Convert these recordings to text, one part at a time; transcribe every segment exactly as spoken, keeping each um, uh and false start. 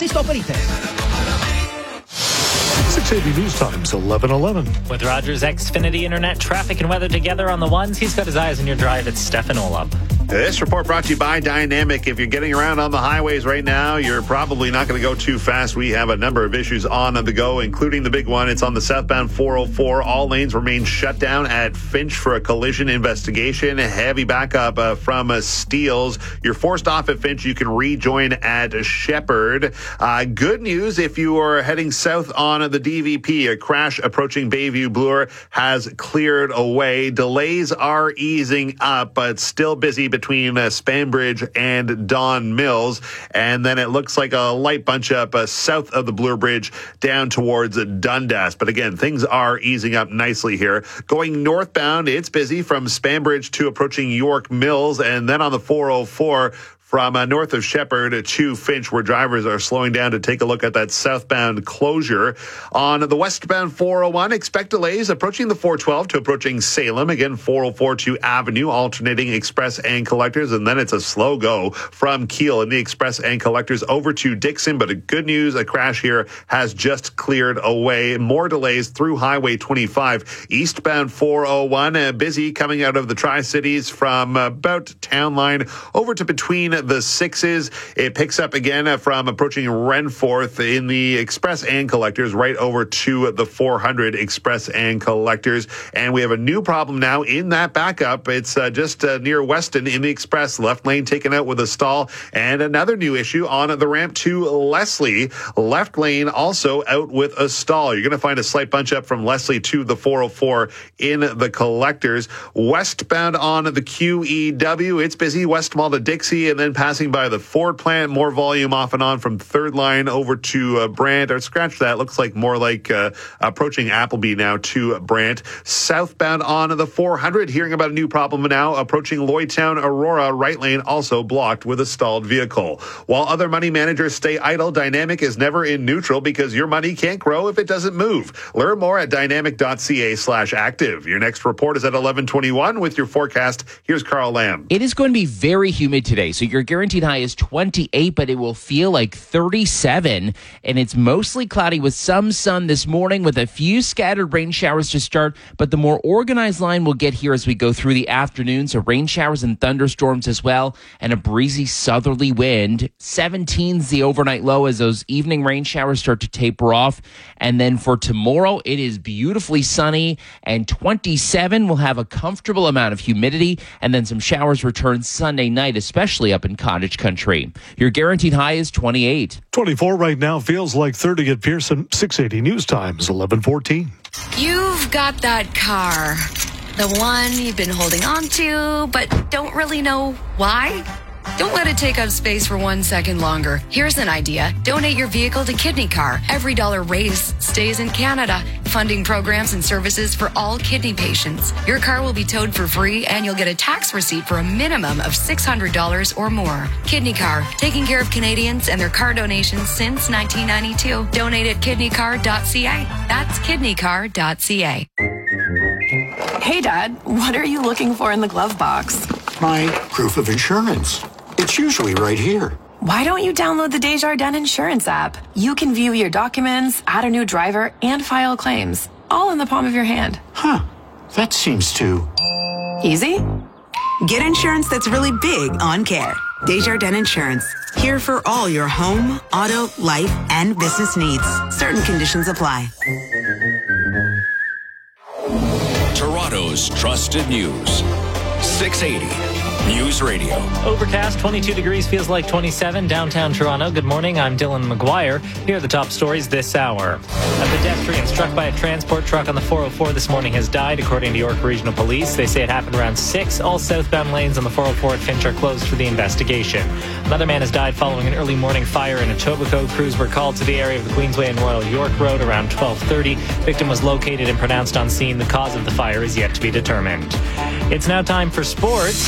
si scoprirete. six eighty News Times, eleven eleven. With Rogers Xfinity Internet, traffic and weather together on the ones, he's got his eyes on your drive. It's Stefan Olab. This report brought to you by Dynamic. If you're getting around on the highways right now, you're probably not going to go too fast. We have a number of issues on the go, including the big one. It's on the southbound four oh four. All lanes remain shut down at Finch for a collision investigation. Heavy backup uh, from uh, Steeles. You're forced off at Finch. You can rejoin at Shepherd. Uh, good news if you are heading south on the D V P. A crash approaching Bayview Bloor has cleared away. Delays are easing up, but still busy between uh, Spanbridge and Don Mills. And then it looks like a light bunch up uh, south of the Bloor Bridge down towards uh, Dundas. But again, things are easing up nicely here. Going northbound, it's busy from Spanbridge to approaching York Mills. And then on the four oh four, from uh, north of Shepherd to Finch, where drivers are slowing down to take a look at that southbound closure. On the westbound four oh one, expect delays approaching the four twelve to approaching Salem. Again, four oh four to Avenue, alternating express and collectors. And then it's a slow go from Kiel in the express and collectors over to Dixon. But a good news, a crash here has just cleared away. More delays through Highway twenty-five. Eastbound four oh one, uh, busy coming out of the Tri-Cities from about Town Line over to between the sixes. It picks up again from approaching Renforth in the express and collectors right over to the four hundred express and collectors. And we have a new problem now in that backup. It's uh, just uh, near Weston in the express, left lane taken out with a stall. And another new issue on the ramp to Leslie, left lane also out with a stall. You're going to find a slight bunch up from Leslie to the four oh four in the collectors. Westbound on the Q E W, it's busy West Mall to Dixie, and then passing by the Ford plant, more volume off and on from third line over to uh, Brant. Or scratch that, looks like more like uh, approaching Appleby now to Brant. Southbound on the four hundred, hearing about a new problem now, approaching Lloydtown Aurora, right lane also blocked with a stalled vehicle. While other money managers stay idle, Dynamic is never in neutral because your money can't grow if it doesn't move. Learn more at dynamic.ca slash active. Your next report is at eleven twenty-one with your forecast. Here's Carl Lamb. It is going to be very humid today, so your guaranteed high is twenty-eight, but it will feel like thirty-seven, and it's mostly cloudy with some sun this morning with a few scattered rain showers to start, but the more organized line will get here as we go through the afternoon, so rain showers and thunderstorms as well, and a breezy southerly wind. seventeen's the overnight low as those evening rain showers start to taper off, and then for tomorrow, it is beautifully sunny, and twenty-seven will have a comfortable amount of humidity, and then some showers return Sunday night, especially up in Cottage Country. Your guaranteed high is twenty-eight. twenty-four right now, feels like thirty at Pearson. six eighty News Times, eleven fourteen. You've got that car, the one you've been holding on to, but don't really know why. Don't let it take up space for one second longer. Here's an idea. Donate your vehicle to Kidney Car. Every dollar raised stays in Canada, funding programs and services for all kidney patients. Your car will be towed for free, and you'll get a tax receipt for a minimum of six hundred dollars or more. Kidney Car, taking care of Canadians and their car donations since nineteen ninety-two. Donate at kidney car dot c a. That's kidney car dot c a. Hey, Dad, what are you looking for in the glove box? My proof of insurance. It's usually right here. Why don't you download the Desjardins Insurance app? You can view your documents, add a new driver, and file claims, all in the palm of your hand. Huh. That seems too... easy? Get insurance that's really big on care. Desjardins Insurance. Here for all your home, auto, life, and business needs. Certain conditions apply. Toronto's trusted news. six eighty News Radio. Overcast, twenty-two degrees, feels like twenty-seven. Downtown Toronto. Good morning. I'm Dylan McGuire. Here are the top stories this hour. A pedestrian struck by a transport truck on the four oh four this morning has died, according to York Regional Police. They say it happened around six. All southbound lanes on the four oh four at Finch are closed for the investigation. Another man has died following an early morning fire in Etobicoke. Crews were called to the area of the Queensway and Royal York Road around twelve thirty. Victim was located and pronounced on scene. The cause of the fire is yet to be determined. It's now time for sports. And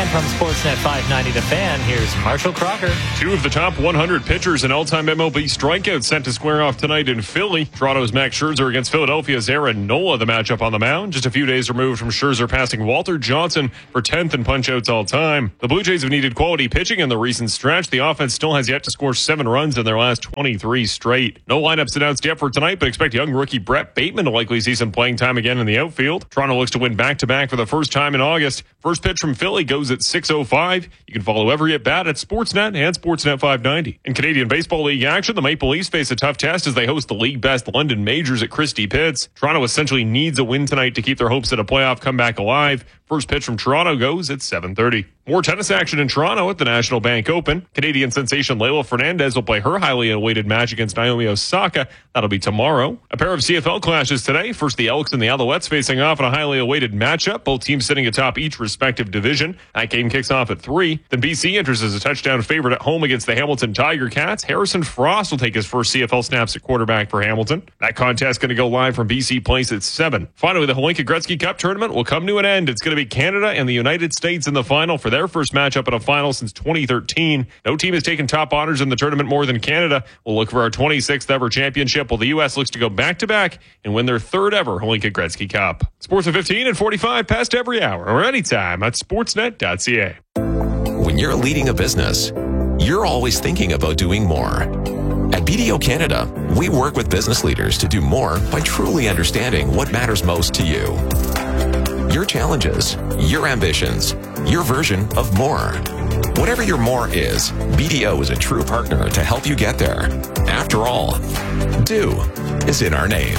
And from Sportsnet five ninety The Fan, here's Marshall Crocker. Two of the top one hundred pitchers in all-time M L B strikeouts set to square off tonight in Philly. Toronto's Max Scherzer against Philadelphia's Aaron Nola, the matchup on the mound. Just a few days removed from Scherzer passing Walter Johnson for tenth in punch-outs all-time. The Blue Jays have needed quality pitching in the recent stretch. The offense still has yet to score seven runs in their last twenty-three straight. No lineups announced yet for tonight, but expect young rookie Brett Bateman to likely see some playing time again in the outfield. Toronto looks to win back-to-back for the first time in August. First pitch from Philly goes at six oh five. You can follow every at-bat at Sportsnet and Sportsnet five ninety. In Canadian Baseball League action, the Maple Leafs face a tough test as they host the league-best London Majors at Christie Pitts. Toronto essentially needs a win tonight to keep their hopes at a playoff comeback alive. First pitch from Toronto goes at seven thirty. More tennis action in Toronto at the National Bank Open. Canadian sensation Leylah Fernandez will play her highly awaited match against Naomi Osaka. That'll be tomorrow. A pair of C F L clashes today. First, the Elks and the Alouettes facing off in a highly awaited matchup. Both teams sitting atop each respective division. That game kicks off at three. Then B C enters as a touchdown favorite at home against the Hamilton Tiger Cats. Harrison Frost will take his first C F L snaps at quarterback for Hamilton. That contest going to go live from B C Place at seven. Finally, the Holinka Gretzky Cup tournament will come to an end. It's going to be Canada and the United States in the final for their first matchup in a final since twenty thirteen. No team has taken top honors in the tournament more than Canada. We'll look for our twenty-sixth ever championship, while the U S looks to go back-to-back and win their third ever Holinka Gretzky Cup. Sports at fifteen and forty-five past every hour or anytime at sportsnet dot c a. When you're leading a business, you're always thinking about doing more. At B D O Canada, we work with business leaders to do more by truly understanding what matters most to you. Your challenges, your ambitions, your version of more. Whatever your more is, B D O is a true partner to help you get there. After all, do is in our name.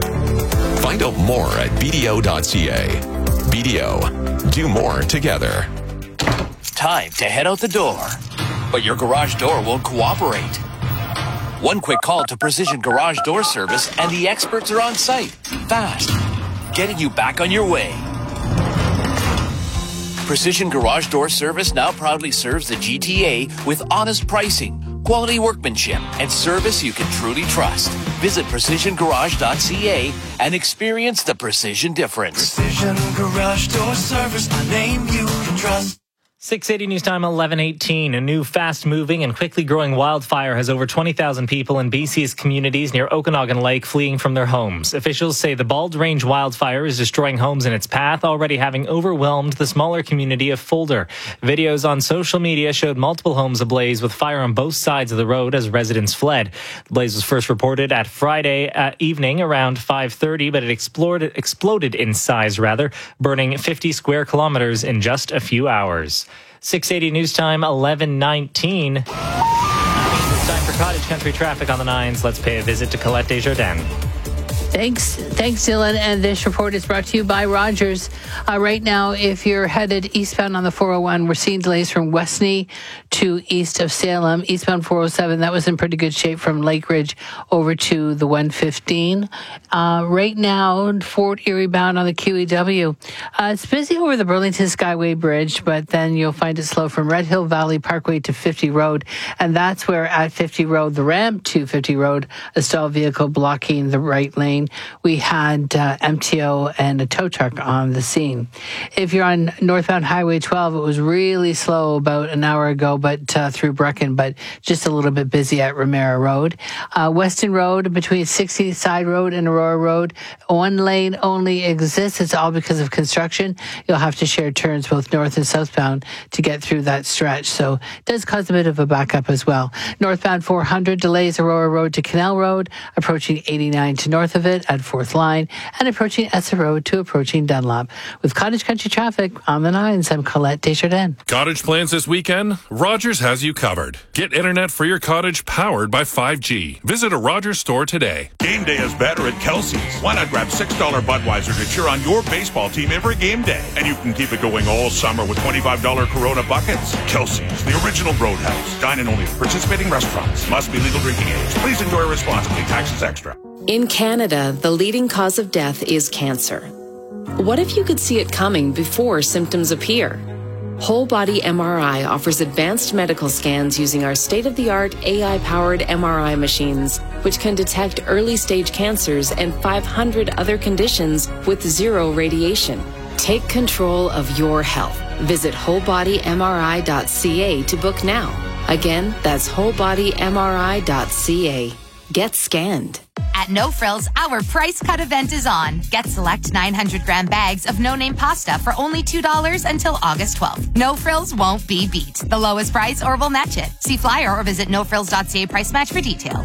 Find out more at b d o dot c a. B D O, do more together. Time to head out the door, but your garage door won't cooperate. One quick call to Precision Garage Door Service and the experts are on site, fast, getting you back on your way. Precision Garage Door Service now proudly serves the G T A with honest pricing, quality workmanship, and service you can truly trust. Visit precision garage dot c a and experience the precision difference. Precision Garage Door Service, a name you can trust. six eighty News Time, eleven eighteen. A new fast-moving and quickly growing wildfire has over twenty thousand people in B C's communities near Okanagan Lake fleeing from their homes. Officials say the Bald Range wildfire is destroying homes in its path, already having overwhelmed the smaller community of Fulder. Videos on social media showed multiple homes ablaze with fire on both sides of the road as residents fled. The blaze was first reported at Friday uh, evening around five thirty, but it exploded, exploded in size, rather, burning fifty square kilometers in just a few hours. six eighty News Time, eleven nineteen. It's time for Cottage Country traffic on the nines. Let's pay a visit to Colette Desjardins. Thanks, thanks, Dylan. And this report is brought to you by Rogers. Uh, right now, if you're headed eastbound on the four oh one, we're seeing delays from Westney to east of Salem. Eastbound four oh seven, that was in pretty good shape from Lake Ridge over to the one fifteen. Uh, right now, Fort Erie bound on the Q E W. Uh, it's busy over the Burlington Skyway Bridge, but then you'll find it slow from Red Hill Valley Parkway to fifty Road. And that's where at fifty Road, the ramp to fifty Road, a stalled vehicle blocking the right lane. We had uh, M T O and a tow truck on the scene. If you're on northbound Highway twelve, it was really slow about an hour ago, but uh, through Brecken, but just a little bit busy at Romero Road. Uh, Weston Road between sixtieth Side Road and Aurora Road, one lane only exists. It's all because of construction. You'll have to share turns both north and southbound to get through that stretch. So it does cause a bit of a backup as well. Northbound four hundred delays Aurora Road to Canal Road, approaching eighty-nine to north of it at fourth line, and approaching Essa Road to approaching Dunlop. With Cottage Country traffic on the nines, I'm Colette Desjardins. Cottage plans this weekend? Rogers has you covered. Get internet for your cottage powered by five G. Visit a Rogers store today. Game day is better at Kelsey's. Why not grab six dollars Budweiser to cheer on your baseball team every game day? And you can keep it going all summer with twenty-five dollars Corona buckets. Kelsey's, the original Roadhouse. Dine in only at participating restaurants. Must be legal drinking age. Please enjoy responsibly. Taxes extra. In Canada, the leading cause of death is cancer. What if you could see it coming before symptoms appear? Whole Body M R I offers advanced medical scans using our state-of-the-art A I-powered M R I machines, which can detect early-stage cancers and five hundred other conditions with zero radiation. Take control of your health. Visit whole body M R I dot C A to book now. Again, that's whole body M R I dot C A. Get scanned. At No Frills, our price cut event is on. Get select nine hundred gram bags of no-name pasta for only two dollars until August twelfth. No Frills won't be beat. The lowest price or we'll match it. See flyer or visit no frills dot C A price match for details.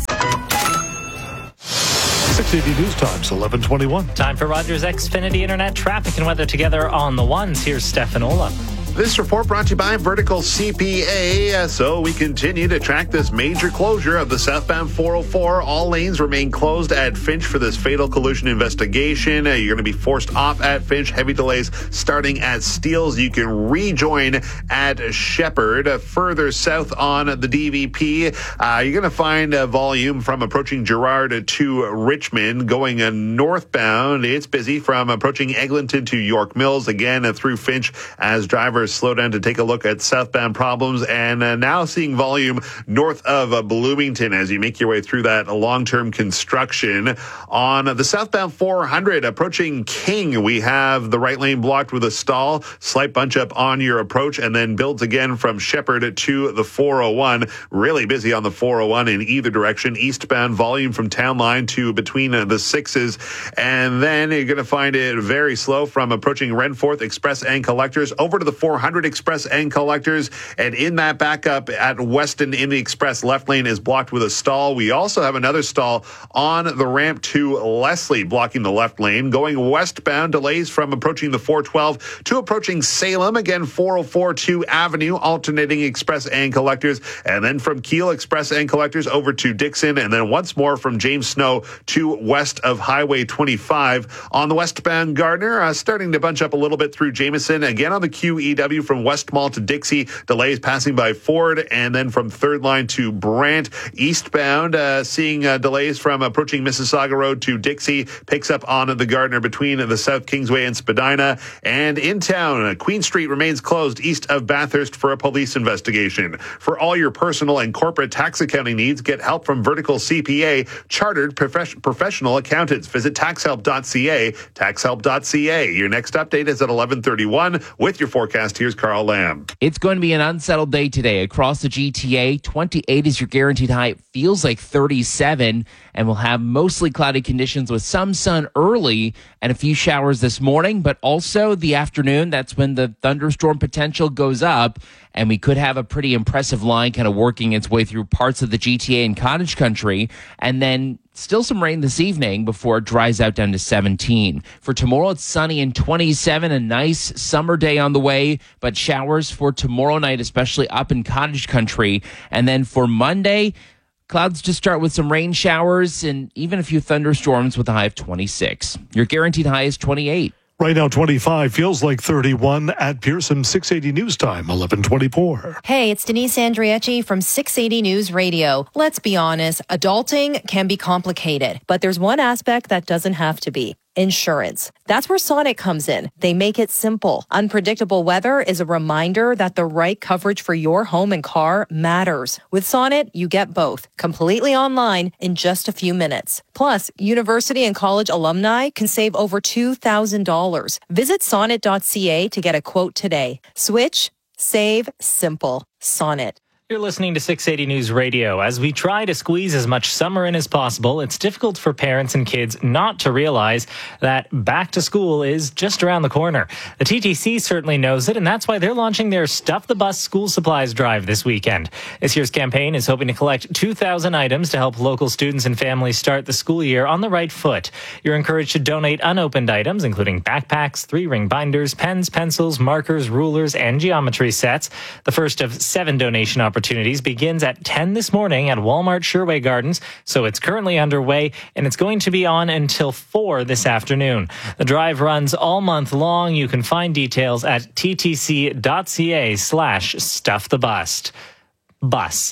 six eighty News Times, eleven twenty-one. Time for Rogers Xfinity Internet traffic and weather together on the ones. Here's Stefan Ola. This report brought to you by Vertical C P A. So we continue to track this major closure of the southbound four oh four. All lanes remain closed at Finch for this fatal collision investigation. Uh, you're going to be forced off at Finch. Heavy delays starting at Steeles. You can rejoin at Shepherd. Uh, further south on the D V P, uh, you're going to find a volume from approaching Girard to Richmond. Going uh, northbound, it's busy from approaching Eglinton to York Mills. Again, uh, through Finch as drivers slow down to take a look at southbound problems, and uh, now seeing volume north of uh, Bloomington as you make your way through that long-term construction. On the southbound four hundred approaching King, we have the right lane blocked with a stall, slight bunch up on your approach, and then builds again from Shepherd to the four oh one. Really busy on the four oh one in either direction. Eastbound volume from Town Line to between uh, the sixes, and then you're going to find it very slow from approaching Renforth Express and Collectors over to the four hundred Express and Collectors, and in that backup at Weston in the Express left lane is blocked with a stall. We also have another stall on the ramp to Leslie blocking the left lane. Going westbound, delays from approaching the four twelve to approaching Salem. Again, four oh four to Avenue, alternating Express and Collectors, and then from Kiel Express and Collectors over to Dixon, and then once more from James Snow to west of Highway twenty-five. On the westbound Gardner, uh, starting to bunch up a little bit through Jameson. Again on the Q E W from West Mall to Dixie, delays passing by Ford, and then from third line to Brant. Eastbound, uh, seeing uh, delays from approaching Mississauga Road to Dixie, picks up on the Gardner between the South Kingsway and Spadina. And in town, uh, Queen Street remains closed east of Bathurst for a police investigation. For all your personal and corporate tax accounting needs, get help from Vertical C P A, chartered prof- professional accountants. Visit tax help dot C A, tax help dot C A. Your next update is at eleven thirty-one. With your forecast, here's Carl Lamb. It's going to be an unsettled day today across the G T A. twenty-eight is your guaranteed high. It feels like thirty-seven, and we'll have mostly cloudy conditions with some sun early and a few showers this morning, but also the afternoon. That's when the thunderstorm potential goes up, and we could have a pretty impressive line kind of working its way through parts of the G T A and Cottage Country, and then still some rain this evening before it dries out down to seventeen. For tomorrow, it's sunny and twenty-seven, a nice summer day on the way, but showers for tomorrow night, especially up in Cottage Country. And then for Monday, clouds to start with some rain showers and even a few thunderstorms with a high of twenty-six. Your guaranteed high is twenty-eight. Right now, twenty-five feels like thirty-one at Pearson. Six eighty News Time, eleven twenty-four. Hey, it's Denise Andriecci from six eighty News Radio. Let's be honest, adulting can be complicated, but there's one aspect that doesn't have to be. Insurance. That's where Sonnet comes in. They make it simple. Unpredictable weather is a reminder that the right coverage for your home and car matters. With Sonnet, you get both, completely online in just a few minutes. Plus, university and college alumni can save over two thousand dollars. Visit sonnet dot C A to get a quote today. Switch, save, simple. Sonnet. You're listening to six eighty News Radio. As we try to squeeze as much summer in as possible, it's difficult for parents and kids not to realize that back to school is just around the corner. The T T C certainly knows it, and that's why they're launching their Stuff the Bus school supplies drive this weekend. This year's campaign is hoping to collect two thousand items to help local students and families start the school year on the right foot. You're encouraged to donate unopened items, including backpacks, three-ring binders, pens, pencils, markers, rulers, and geometry sets. The first of seven donation opportunities Opportunities begins at ten this morning at Walmart Sherway Gardens, so it's currently underway, and it's going to be on until four this afternoon. The drive runs all month long. You can find details at ttc dot c a slash stuff the bus. Bus.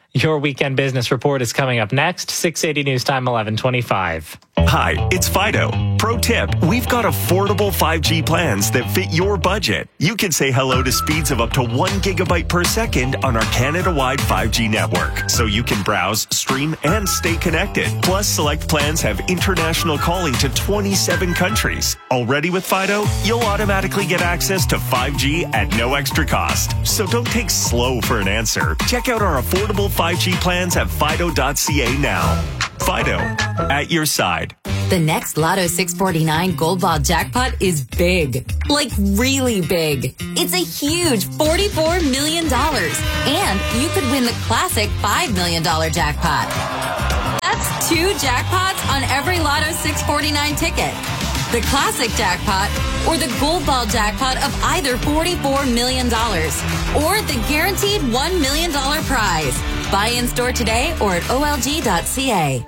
Your weekend business report is coming up next. six eighty News Time, eleven twenty-five. Hi, it's Fido. Pro tip, we've got affordable five G plans that fit your budget. You can say hello to speeds of up to one gigabyte per second on our Canada-wide five G network, so you can browse, stream, and stay connected. Plus, select plans have international calling to twenty-seven countries. Already with Fido, you'll automatically get access to five G at no extra cost. So don't take slow for an answer. Check out our affordable five G plans at fido dot c a now. Fido, at your side. The next Lotto six forty-nine Gold Ball jackpot is big. Like really big. It's a huge forty-four million dollars. And you could win the classic five million dollars jackpot. That's two jackpots on every Lotto six forty-nine ticket. The classic jackpot or the Gold Ball jackpot of either forty-four million dollars or the guaranteed one million dollars prize. Buy in store today or at O L G dot c a.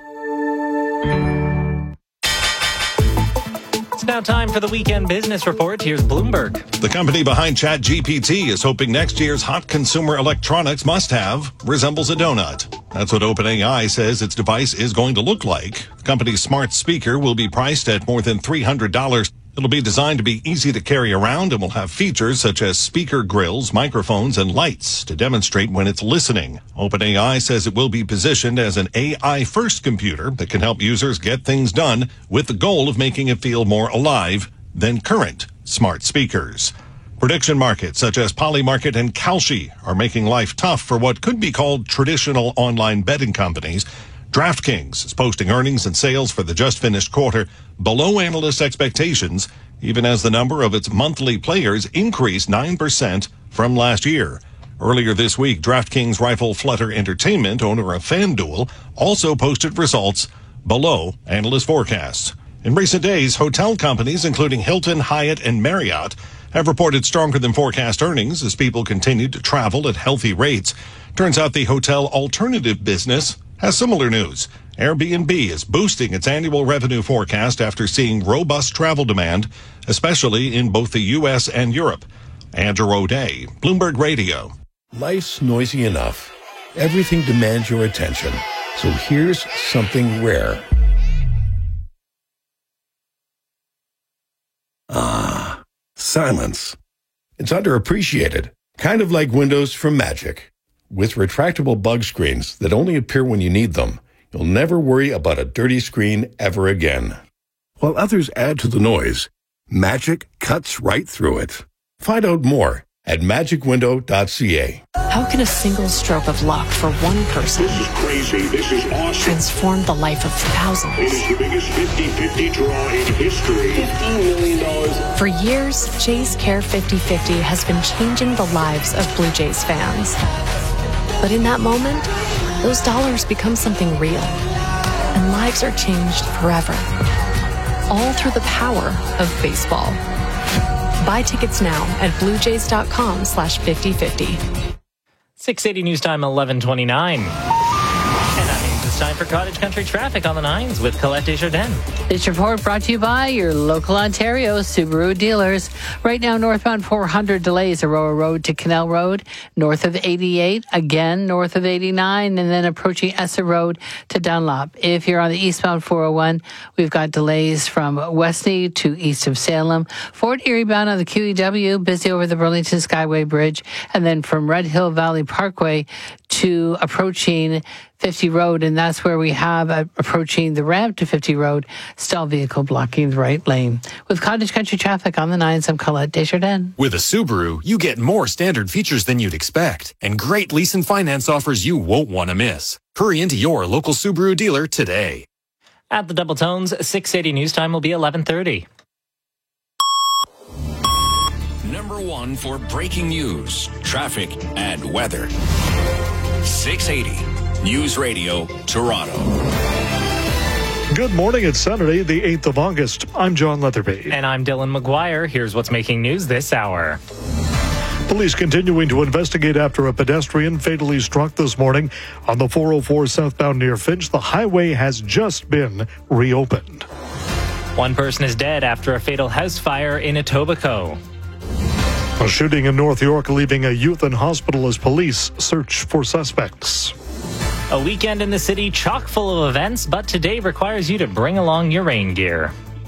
It's now time for the weekend business report. Here's Bloomberg. The company behind ChatGPT is hoping next year's hot consumer electronics must-have resembles a donut. That's what OpenAI says its device is going to look like. The company's smart speaker will be priced at more than three hundred dollars. It'll be designed to be easy to carry around and will have features such as speaker grills, microphones, and lights to demonstrate when it's listening. OpenAI says it will be positioned as an A I-first computer that can help users get things done with the goal of making it feel more alive than current smart speakers. Prediction markets such as Polymarket and Kalshi are making life tough for what could be called traditional online betting companies. DraftKings is posting earnings and sales for the just-finished quarter below analyst expectations, even as the number of its monthly players increased nine percent from last year. Earlier this week, DraftKings rival Flutter Entertainment, owner of FanDuel, also posted results below analyst forecasts. In recent days, hotel companies, including Hilton, Hyatt, and Marriott, have reported stronger than forecast earnings as people continued to travel at healthy rates. Turns out the hotel alternative business has similar news. Airbnb is boosting its annual revenue forecast after seeing robust travel demand, especially in both the U S and Europe. Andrew O'Day, Bloomberg Radio. Life's noisy enough. Everything demands your attention. So here's something rare. Ah, silence. It's underappreciated, kind of like Windows from Magic. With retractable bug screens that only appear when you need them, you'll never worry about a dirty screen ever again. While others add to the noise, Magic cuts right through it. Find out more at magic window dot c a. How can a single stroke of luck for one person This is crazy. This is awesome. transform the life of thousands? It is the biggest fifty-fifty draw in history. fifteen million dollars. For years, Jays Care fifty fifty has been changing the lives of Blue Jays fans. But in that moment, those dollars become something real, and lives are changed forever. All through the power of baseball. Buy tickets now at blue jays dot com slash fifty fifty. six eighty News Time, eleven twenty-nine. And that means it's time for Cottage Country Traffic on the Nines with Colette Desjardins. This report brought to you by your local Ontario Subaru dealers. Right now, northbound four hundred delays, Aurora Road to Canal Road, north of eighty-eight, again north of eighty-nine, and then approaching Essa Road to Dunlop. If you're on the eastbound four oh one, we've got delays from Westney to east of Salem. Fort Erie bound on the Q E W, busy over the Burlington Skyway Bridge, and then from Red Hill Valley Parkway to approaching fifty Road, and that's where we have uh, approaching the ramp to fifty Road, stall vehicle blocking the right lane. With Cottage Country Traffic on the Nines, I'm Colette Desjardins. With a Subaru, you get more standard features than you'd expect, and great lease and finance offers you won't want to miss. Hurry into your local Subaru dealer today. At the Double Tones, six eighty News Time will be eleven thirty. Number one for breaking news, traffic, and weather. six eighty News Radio, Toronto. Good morning. It's Saturday, the eighth of August. I'm John Leatherby. And I'm Dylan McGuire. Here's what's making news this hour. Police continuing to investigate after a pedestrian fatally struck this morning on the four oh four southbound near Finch. The highway has just been reopened. One person is dead after a fatal house fire in Etobicoke. A shooting in North York leaving a youth in hospital as police search for suspects. A weekend in the city chock full of events, but today requires you to bring along your rain gear.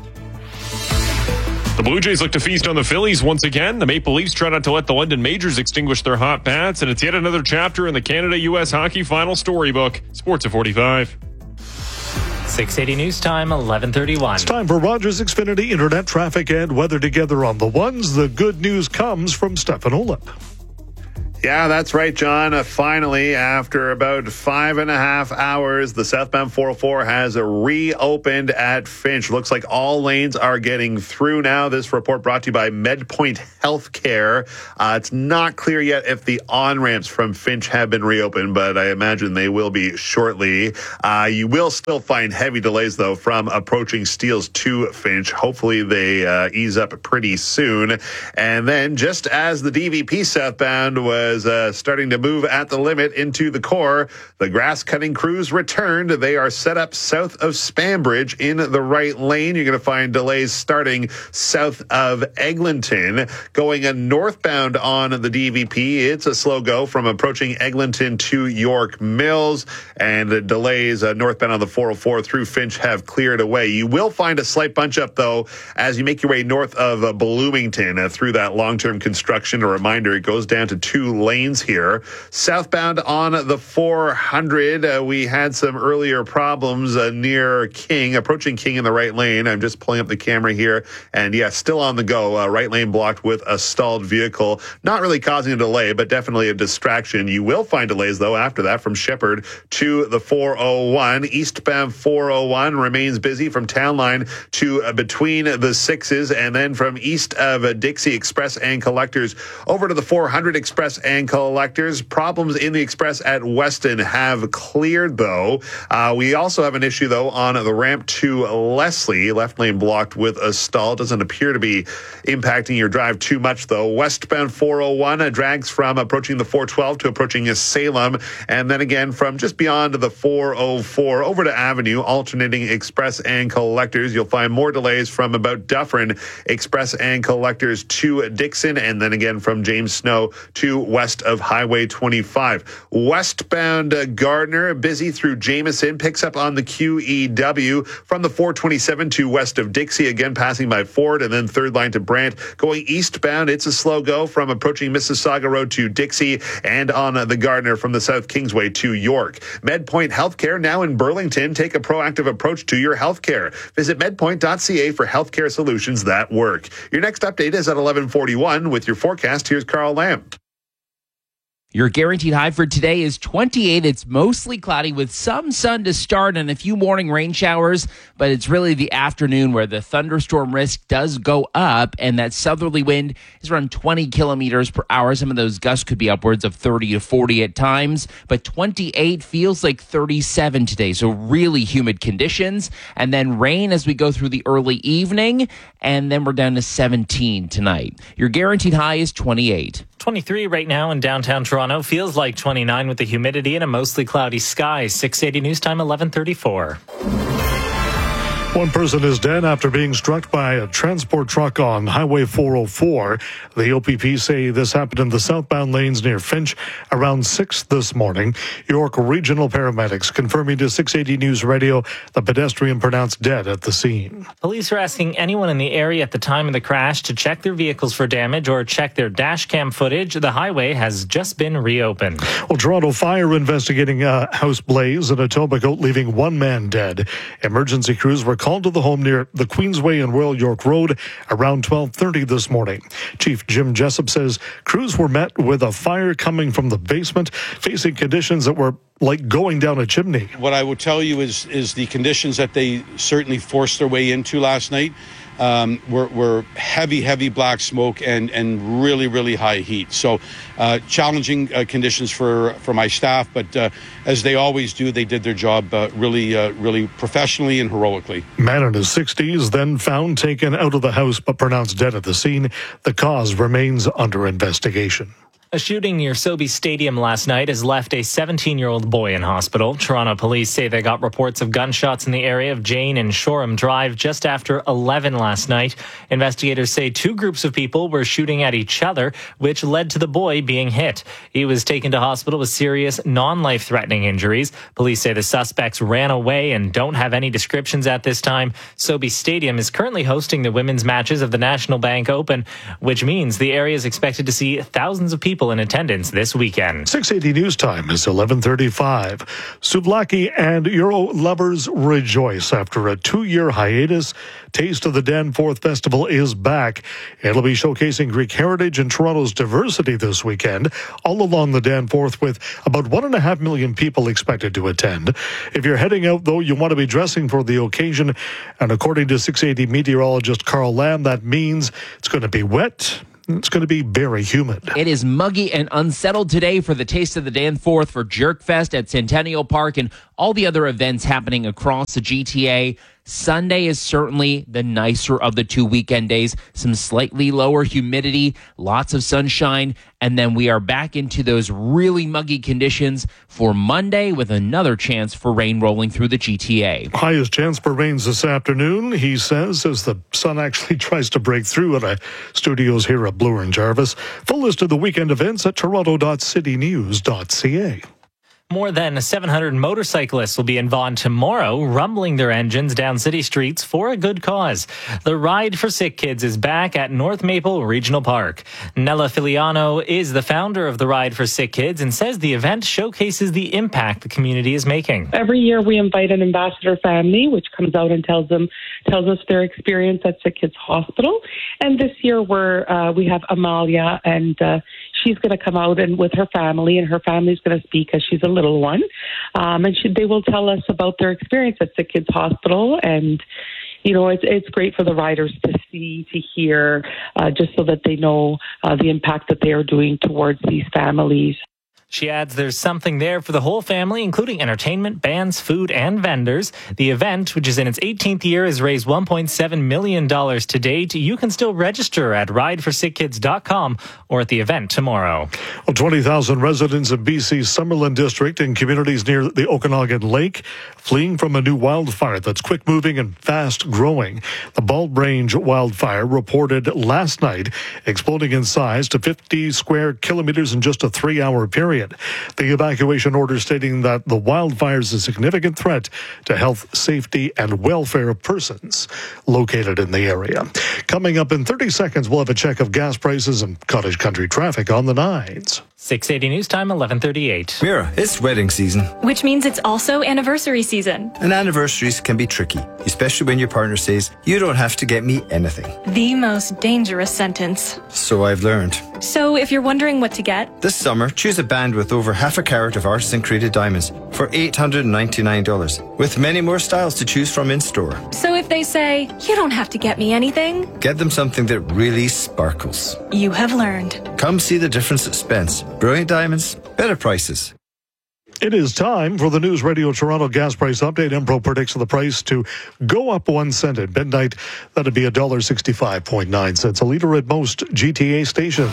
The Blue Jays look to feast on the Phillies once again. The Maple Leafs try not to let the London Majors extinguish their hot bats, and it's yet another chapter in the Canada-U S hockey final storybook. Sports at forty-five. six eighty News Time, eleven thirty-one. It's time for Rogers Xfinity Internet traffic and weather together on the ones. The good news comes from Stefan Olip. Yeah, that's right, John. Uh, finally, after about five and a half hours, the southbound four oh four has reopened at Finch. Looks like all lanes are getting through now. This report brought to you by MedPoint Healthcare. Uh, it's not clear yet if the on-ramps from Finch have been reopened, but I imagine they will be shortly. Uh, you will still find heavy delays, though, from approaching Steeles to Finch. Hopefully, they uh, ease up pretty soon. And then, just as the D V P southbound was Uh, starting to move at the limit into the core, the grass cutting crews returned. They are set up south of Spanbridge in the right lane. You're going to find delays starting south of Eglinton. Going a northbound on the D V P, it's a slow go from approaching Eglinton to York Mills, and the delays uh, northbound on the four oh four through Finch have cleared away. You will find a slight bunch up, though, as you make your way north of uh, Bloomington uh, through that long-term construction. A reminder, it goes down to two lanes here. Southbound on the four hundred, uh, we had some earlier problems uh, near King, approaching King in the right lane. I'm just pulling up the camera here, and yeah, still on the go. Uh, right lane blocked with a stalled vehicle. Not really causing a delay, but definitely a distraction. You will find delays, though, after that from Shepherd to the four oh one. Eastbound four oh one remains busy from Town Line to uh, between the sixes, and then from east of uh, Dixie Express and Collectors over to the four hundred Express and Collectors. Problems in the Express at Weston have cleared, though. Uh, we also have an issue, though, on the ramp to Leslie. Left lane blocked with a stall. Doesn't appear to be impacting your drive too much, though. Westbound four oh one uh, drags from approaching the four twelve to approaching Salem, and then again from just beyond the four oh four over to Avenue, alternating Express and Collectors. You'll find more delays from about Dufferin, Express and Collectors to Dixon, and then again from James Snow to West of Highway twenty-five. Westbound uh, Gardner, busy through Jameson, picks up on the Q E W from the four twenty-seven to west of Dixie, again passing by Ford, and then third line to Brant. Going eastbound, it's a slow go from approaching Mississauga Road to Dixie, and on uh, the Gardner from the South Kingsway to York. MedPoint Healthcare, now in Burlington. Take a proactive approach to your healthcare. Visit medpoint dot c a for healthcare solutions that work. Your next update is at eleven forty-one. With your forecast, here's Carl Lamb. Your guaranteed high for today is twenty-eight. It's mostly cloudy with some sun to start and a few morning rain showers, but it's really the afternoon where the thunderstorm risk does go up, and that southerly wind is around twenty kilometers per hour. Some of those gusts could be upwards of thirty to forty at times, but twenty-eight feels like thirty-seven today, so really humid conditions. And then rain as we go through the early evening, and then we're down to seventeen tonight. Your guaranteed high is twenty-eight. twenty-three right now in downtown Toronto. Feels like twenty-nine with the humidity and a mostly cloudy sky. six eighty News Time, eleven thirty-four. One person is dead after being struck by a transport truck on Highway four oh four. The O P P say this happened in the southbound lanes near Finch around six this morning. York Regional paramedics confirming to six eighty News Radio the pedestrian pronounced dead at the scene. Police are asking anyone in the area at the time of the crash to check their vehicles for damage or check their dash cam footage. The highway has just been reopened. Well, Toronto Fire investigating a house blaze in Etobicoke, leaving one man dead. Emergency crews were called to the home near the Queensway and Royal York Road around twelve thirty this morning. Chief Jim Jessup says crews were met with a fire coming from the basement, facing conditions that were like going down a chimney. What I will tell you is is the conditions that they certainly forced their way into last night um, were, were heavy, heavy black smoke and, and really, really high heat. So uh, challenging uh, conditions for, for my staff, but uh, as they always do, they did their job uh, really, uh, really professionally and heroically. Man in his sixties, then found taken out of the house but pronounced dead at the scene. The cause remains under investigation. A shooting near Sobe Stadium last night has left a seventeen-year-old boy in hospital. Toronto police say they got reports of gunshots in the area of Jane and Shoreham Drive just after eleven last night. Investigators say two groups of people were shooting at each other, which led to the boy being hit. He was taken to hospital with serious, non-life-threatening injuries. Police say the suspects ran away and don't have any descriptions at this time. Sobe Stadium is currently hosting the women's matches of the National Bank Open, which means the area is expected to see thousands of people in attendance this weekend. six eighty news time is eleven thirty-five. Souvlaki and Euro lovers rejoice after a two-year hiatus. Taste of the Danforth Festival is back. It'll be showcasing Greek heritage and Toronto's diversity this weekend, all along the Danforth, with about one and a half million people expected to attend. If you're heading out, though, you want to be dressing for the occasion. And according to six eighty meteorologist Carl Lamb, that means it's going to be wet. It's going to be very humid. It is muggy and unsettled today for the Taste of the Danforth, for Jerkfest at Centennial Park, and all the other events happening across the G T A. Sunday is certainly the nicer of the two weekend days. Some slightly lower humidity, lots of sunshine, and then we are back into those really muggy conditions for Monday with another chance for rain rolling through the G T A. Highest chance for rains this afternoon, he says, as the sun actually tries to break through at our studios here at Bloor and Jarvis. Full list of the weekend events at toronto dot city news dot c a. More than seven hundred motorcyclists will be in Vaughan tomorrow, rumbling their engines down city streets for a good cause. The Ride for Sick Kids is back at North Maple Regional Park. Nella Filiano is the founder of the Ride for Sick Kids and says the event showcases the impact the community is making. Every year we invite an ambassador family, which comes out and tells them, tells us their experience at Sick Kids Hospital. And this year we're, uh, we have Amalia, and uh, she's going to come out and with her family, and her family's going to speak as she's a little one. Um, and she, they will tell us about their experience at Sick Kids Hospital. And, you know, it's, it's great for the riders to see, to hear, uh, just so that they know uh, the impact that they are doing towards these families. She adds there's something there for the whole family, including entertainment, bands, food, and vendors. The event, which is in its eighteenth year, has raised one point seven million dollars to date. You can still register at ride for sick kids dot com or at the event tomorrow. Well, twenty thousand residents of B C's Summerlin District and communities near the Okanagan Lake fleeing from a new wildfire that's quick-moving and fast-growing. The Bulb Range wildfire reported last night exploding in size to fifty square kilometers in just a three-hour period. The evacuation order stating that the wildfire is a significant threat to health, safety, and welfare of persons located in the area. Coming up in thirty seconds, we'll have a check of gas prices and cottage country traffic on the nines. six eighty News Time, eleven thirty-eight. Mira, it's wedding season. Which means it's also anniversary season. And anniversaries can be tricky, especially when your partner says, "You don't have to get me anything." The most dangerous sentence. So I've learned. So if you're wondering what to get, this summer, choose a band with over half a carat of artisan created diamonds for eight hundred ninety-nine dollars, with many more styles to choose from in store. So if they say, "You don't have to get me anything," get them something that really sparkles. You have learned. Come see the difference at Spence. Brilliant diamonds, better prices. It is time for the News Radio Toronto gas price update. Empro predicts the price to go up one cent at midnight. That'd be one dollar sixty-five point nine cents a litre at most G T A stations.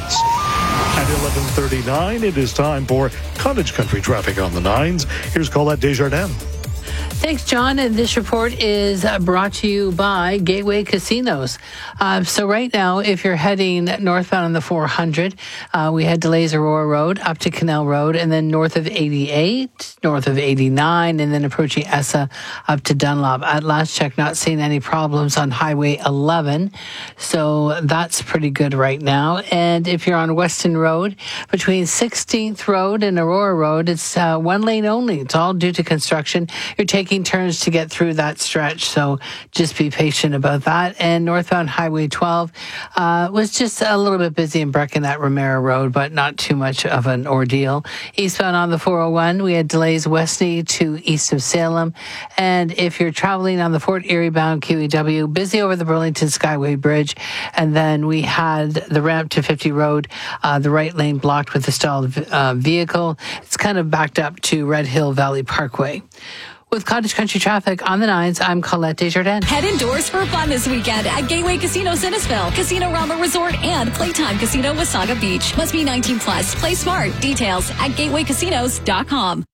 At eleven thirty-nine, it is time for cottage country traffic on the nines. Here's Colette Desjardins. Thanks, John. And this report is brought to you by Gateway Casinos. Uh, so right now, if you're heading northbound on the four hundred, uh, we had delays Aurora Road up to Canal Road, and then north of eighty-eight, north of eighty-nine, and then approaching Essa up to Dunlop. At last check, not seeing any problems on Highway eleven. So that's pretty good right now. And if you're on Weston Road, between sixteenth Road and Aurora Road, it's uh, one lane only. It's all due to construction. You're taking turns to get through that stretch, so just be patient about that. And northbound Highway twelve uh, was just a little bit busy in Brecken at Romero Road, but not too much of an ordeal. Eastbound on the four oh one, we had delays Westney to east of Salem. And if you're traveling on the Fort Erie bound Q E W, busy over the Burlington Skyway Bridge. And then we had the ramp to fifty Road, uh, the right lane blocked with a stalled uh, vehicle. It's kind of backed up to Red Hill Valley Parkway. With Cottage Country traffic on the nines, I'm Colette Desjardins. Head indoors for fun this weekend at Gateway Casino Innisfil, Casino Rama Resort, and Playtime Casino Wasaga Beach. Must be nineteen plus. Play smart. Details at gateway casinos dot com.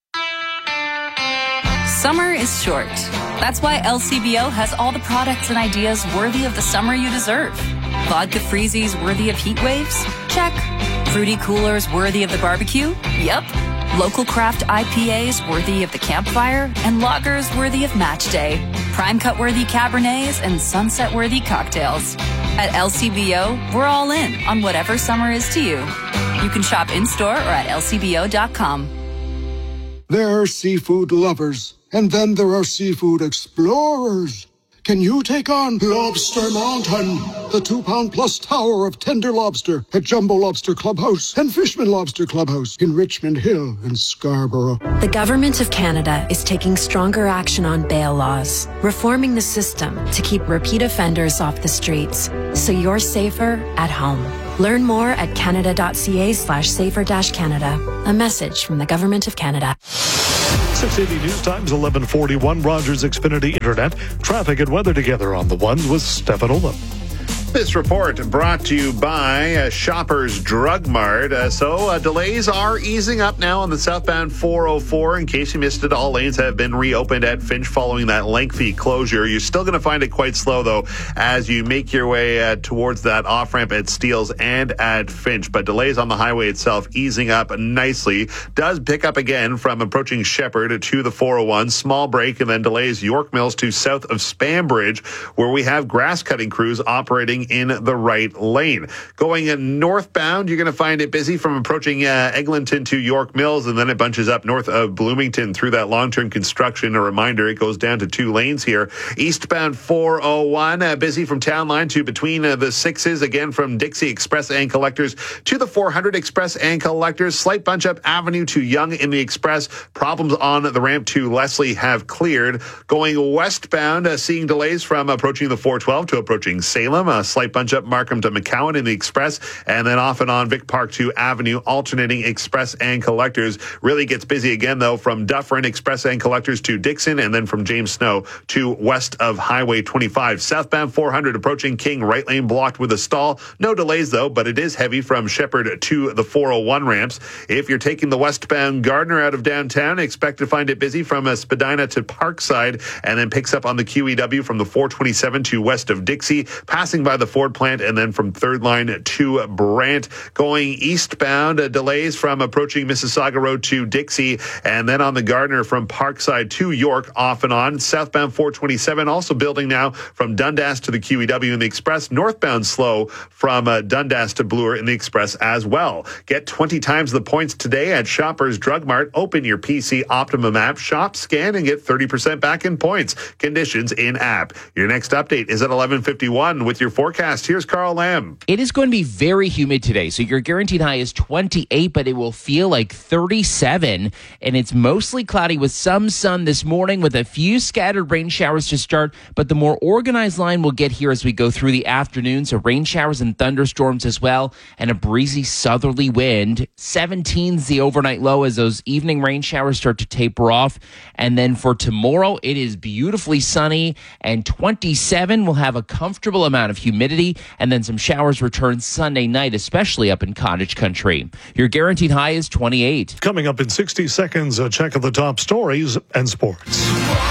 Summer is short. That's why L C B O has all the products and ideas worthy of the summer you deserve. Vodka freezies worthy of heat waves? Check. Fruity coolers worthy of the barbecue? Yep. Local craft I P As worthy of the campfire, and lagers worthy of match day. Prime cut worthy Cabernets and sunset worthy cocktails. At L C B O, we're all in on whatever summer is to you. You can shop in-store or at L C B O dot com. There are seafood lovers, and then there are seafood explorers. Can you take on Lobster Mountain, the two-pound-plus tower of tender lobster at Jumbo Lobster Clubhouse and Fishman Lobster Clubhouse in Richmond Hill and Scarborough? The Government of Canada is taking stronger action on bail laws, reforming the system to keep repeat offenders off the streets, so you're safer at home. Learn more at canada.ca slash safer dash Canada. A message from the Government of Canada. six eighty News Times, eleven forty-one, Rogers Xfinity Internet. Traffic and weather together on the ones with Stefan Olam. This report brought to you by uh, Shoppers Drug Mart. Uh, so uh, delays are easing up now on the southbound four oh four. In case you missed it, all lanes have been reopened at Finch following that lengthy closure. You're still going to find it quite slow, though, as you make your way uh, towards that off-ramp at Steeles and at Finch. But delays on the highway itself easing up nicely. Does pick up again from approaching Shepherd to the four oh one. Small break and then delays York Mills to south of Spambridge, where we have grass-cutting crews operating in the right lane. Going northbound, you're going to find it busy from approaching uh, Eglinton to York Mills, and then it bunches up north of Bloomington through that long-term construction. A reminder, it goes down to two lanes here. Eastbound four oh one, uh, busy from Town Line to between uh, the sixes, again from Dixie Express and Collectors to the four hundred Express and Collectors. Slight bunch up Avenue to Yonge in the Express. Problems on the ramp to Leslie have cleared. Going westbound, uh, seeing delays from approaching the four twelve to approaching Salem. Uh, slight bunch up Markham to McCowan in the Express, and then off and on Vic Park to Avenue, alternating Express and Collectors. Really gets busy again, though, from Dufferin Express and Collectors to Dixon, and then from James Snow to west of Highway twenty-five. Southbound four hundred approaching King, right lane blocked with a stall. No delays, though, but it is heavy from Shepherd to the four oh one ramps. If you're taking the westbound Gardner out of downtown, expect to find it busy from uh, Spadina to Parkside, and then picks up on the Q E W from the four twenty-seven to west of Dixie, passing by the Ford plant, and then from third line to Brant. Going eastbound, uh, delays from approaching Mississauga Road to Dixie, and then on the Gardner from Parkside to York, off and on. Southbound four twenty-seven also building now from Dundas to the Q E W in the Express. Northbound slow from uh, Dundas to Bloor in the Express as well. Get twenty times the points today at Shoppers Drug Mart. Open your P C Optimum app, shop, scan, and get thirty percent back in points. Conditions in app. Your next update is at eleven fifty-one with your forecast. Here's Carl Lamb. It is going to be very humid today, so your guaranteed high is twenty-eight, but it will feel like thirty-seven, and it's mostly cloudy with some sun this morning with a few scattered rain showers to start, but the more organized line will get here as we go through the afternoon, so rain showers and thunderstorms as well, and a breezy southerly wind. seventeen's the overnight low as those evening rain showers start to taper off, and then for tomorrow, it is beautifully sunny, and twenty-seven will have a comfortable amount of humidity, and then some showers return Sunday night, especially up in Cottage Country. Your guaranteed high is twenty-eight. Coming up in sixty seconds, a check of the top stories and sports.